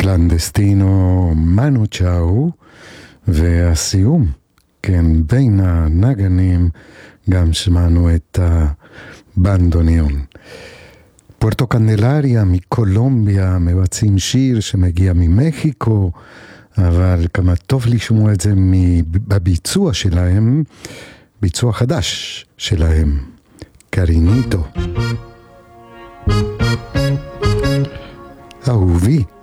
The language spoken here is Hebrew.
קלנדסטינו, מנו צ'או, והסיום, כן, בין הנגנים גם שמענו את הבנדוניון. פוארטו קנדלריה מקולומביה מבצעים שיר שמגיע ממקסיקו, אבל כמה טוב לשמוע את זה בביצוע שלהם, ביצוע חדש שלהם, קריניטו. אהובי.